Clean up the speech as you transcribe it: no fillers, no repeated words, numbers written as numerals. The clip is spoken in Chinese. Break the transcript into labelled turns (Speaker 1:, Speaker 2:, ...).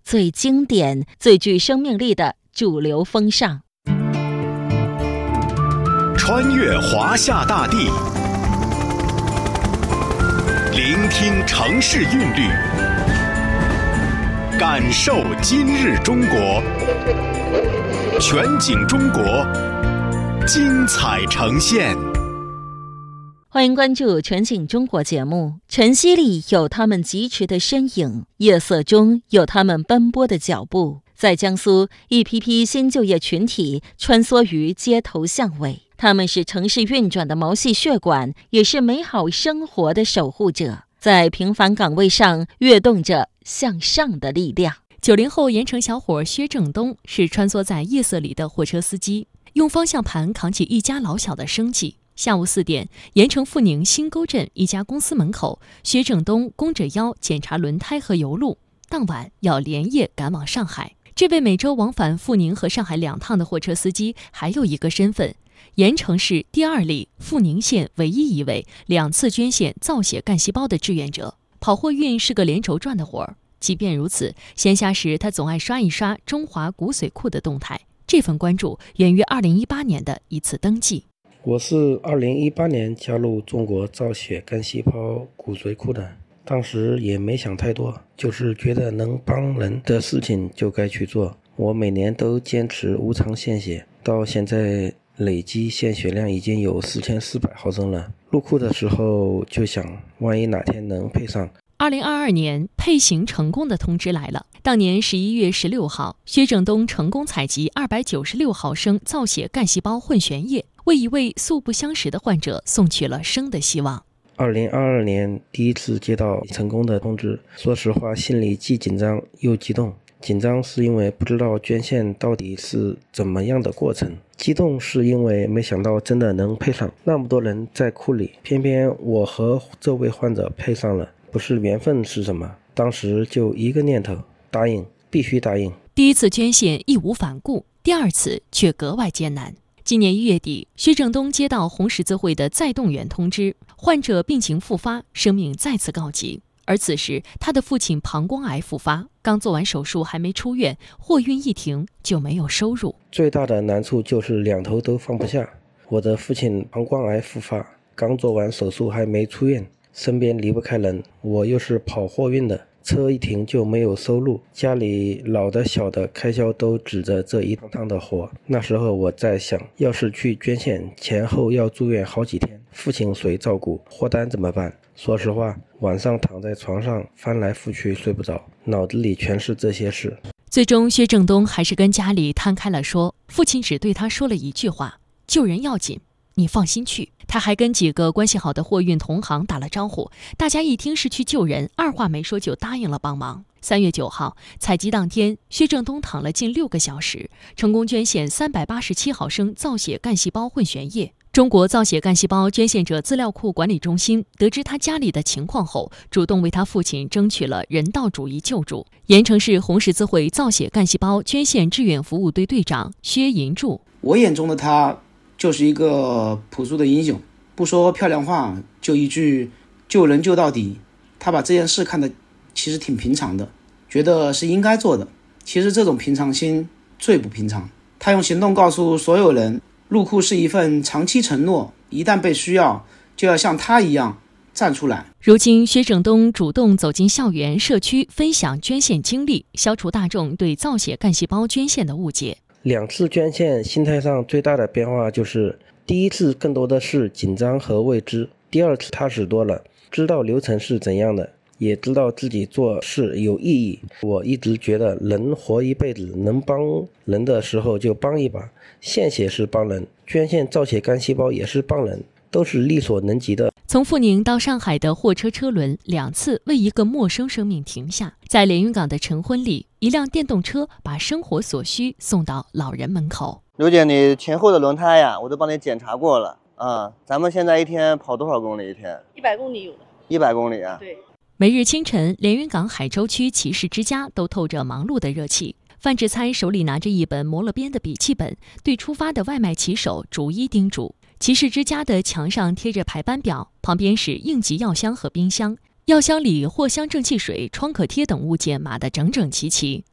Speaker 1: 最经典、最具生命力的主流风尚。
Speaker 2: 穿越华夏大地，聆听城市韵律，感受今日中国。全景中国，精彩呈现。
Speaker 1: 欢迎关注全景中国节目。晨曦里有他们疾驰的身影，夜色中有他们奔波的脚步。在江苏，一批批新就业群体穿梭于街头巷尾，他们是城市运转的毛细血管，也是美好生活的守护者，在平凡岗位上跃动着向上的力量。
Speaker 3: 90后盐城小伙薛正东是穿梭在夜色里的货车司机，用方向盘扛起一家老小的生计。下午4点，盐城阜宁新沟镇一家公司门口，薛正东弓着腰检查轮胎和油路，当晚要连夜赶往上海。这位每周往返阜宁和上海2趟的货车司机还有一个身份，盐城市第2例阜宁县唯一一位2次捐献造血干细胞的志愿者。跑货运是个连轴转的活儿，即便如此，闲暇时他总爱刷一刷中华骨髓库的动态。这份关注源于2018年的一次登记。
Speaker 4: 我是2018年加入中国造血干细胞骨髓库的，当时也没想太多，就是觉得能帮人的事情就该去做。我每年都坚持无偿献血，到现在累计献血量已经有4400毫升了。入库的时候就想，万一哪天能配上。
Speaker 3: 2022年配型成功的通知来了。当年11月16号，薛正东成功采集296毫升造血干细胞混悬液，为一位素不相识的患者送去了生的希望。
Speaker 4: 2022年第一次接到成功的通知，说实话心里既紧张又激动。紧张是因为不知道捐献到底是怎么样的过程，激动是因为没想到真的能配上，那么多人在库里，偏偏我和这位患者配上了，不是缘分是什么？当时就一个念头，答应，必须答应。
Speaker 3: 第一次捐献义无反顾，第二次却格外艰难。今年1月底，薛正东接到红十字会的再动员通知，患者病情复发，生命再次告急。而此时他的父亲膀胱癌复发，刚做完手术还没出院，货运一停就没有收入。
Speaker 4: 最大的难处就是两头都放不下。我的父亲膀胱癌复发，刚做完手术还没出院，身边离不开人，我又是跑货运的，车一停就没有收入，家里老的小的开销都指着这一趟趟的活。那时候我在想，要是去捐献，前后要住院好几天，父亲谁照顾，货单怎么办？说实话，晚上躺在床上翻来覆去睡不着，脑子里全是这些事。
Speaker 3: 最终薛正东还是跟家里摊开了说，父亲只对他说了一句话，救人要紧，你放心去。他还跟几个关系好的货运同行打了招呼，大家一听是去救人，二话没说就答应了帮忙。3月9号，采集当天，薛正东躺了近6个小时，成功捐献387毫升造血干细胞混悬液。中国造血干细胞捐献者资料库管理中心得知他家里的情况后，主动为他父亲争取了人道主义救助。盐城市红十字会造血干细胞捐献志愿服务队队长薛银柱：
Speaker 5: 我眼中的他就是一个朴素的英雄，不说漂亮话，就一句救人救到底。他把这件事看得其实挺平常的，觉得是应该做的。其实这种平常心最不平常。他用行动告诉所有人，入库是一份长期承诺，一旦被需要，就要像他一样站出来。
Speaker 3: 如今薛正东主动走进校园社区，分享捐献经历，消除大众对造血干细胞捐献的误解。
Speaker 4: 2次捐献心态上最大的变化就是，第一次更多的是紧张和未知，第二次踏实多了，知道流程是怎样的，也知道自己做事有意义。我一直觉得人活一辈子，能帮人的时候就帮一把，献血是帮人，捐献造血干细胞也是帮人，都是力所能及的。
Speaker 3: 从阜宁到上海的货车车轮2次为一个陌生生命停下。在连云港的晨昏里，一辆电动车把生活所需送到老人门口。
Speaker 6: 刘姐，你前后的轮胎呀，我都帮你检查过了啊。咱们现在一天跑多少公里？一天
Speaker 7: 100公里有的。
Speaker 6: 100公里啊？
Speaker 7: 对。
Speaker 3: 每日清晨，连云港海州区骑士之家都透着忙碌的热气。范志猜手里拿着一本磨了边的笔记本，对出发的外卖骑手逐一叮嘱。骑士之家的墙上贴着排班表，旁边是应急药箱和冰箱，药箱里藿香正气水、创可贴等物件码得整整齐齐。